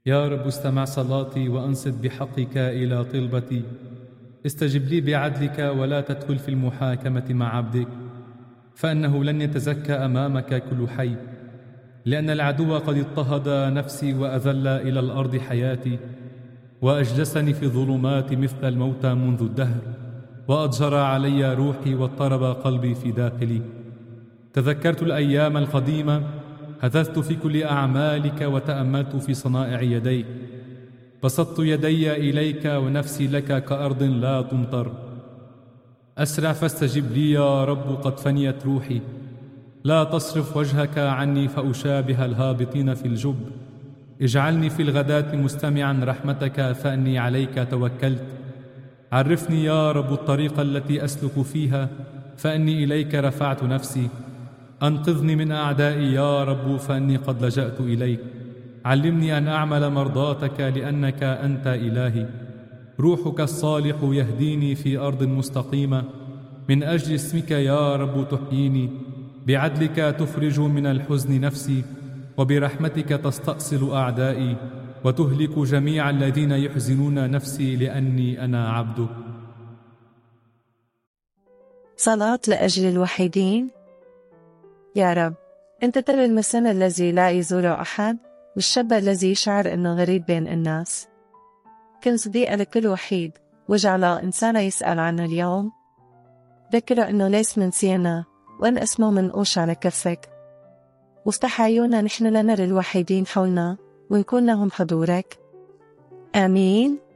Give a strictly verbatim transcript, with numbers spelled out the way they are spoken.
يا رب استمع صلاتي وأنصت بحقك إلى طلبتي. استجب لي بعدلك ولا تدخل في المحاكمة مع عبدك، فإنه لن يتزكى أمامك كل حي. لأن العدو قد اضطهد نفسي وأذل إلى الأرض حياتي، وأجلسني في الظلمات مثل الموتى منذ الدهر، وأضجر علي روحي واضطرب قلبي في داخلي. تذكرت الأيام القديمة، هتثت في كل أعمالك وتأملت في صنائع يديك. بسطت يدي إليك ونفسي لك كأرض لا تمطر. أسرع فاستجب لي يا رب، قد فنيت روحي. لا تصرف وجهك عني فأشابه الهابطين في الجب. اجعلني في الغداة مستمعا رحمتك، فأني عليك توكلت. عرفني يا رب الطريق التي أسلك فيها، فأني إليك رفعت نفسي. أنقذني من أعدائي يا رب، فأني قد لجأت إليك. علمني أن أعمل مرضاتك، لأنك أنت إلهي. روحك الصالح يهديني في أرض مستقيمة. من أجل اسمك يا رب تحييني. بعدلك تفرج من الحزن نفسي، وبرحمتك تستأصل أعدائي، وتهلك جميع الذين يحزنون نفسي، لأني أنا عبدك. صلاة لأجل الوحيدين. يا رب، أنت ترى المسن الذي لا يزوره أحد، والشاب الذي يشعر أنه غريب بين الناس. كن صديق لكل وحيد، واجعل إنسان يسأل عنه اليوم. ذكره أنه ليس منسينا، وأن اسمه منقوش على كفك. وافتح عيونا نحن لنرى الوحيدين حولنا، ونكون لهم حضورك. آمين.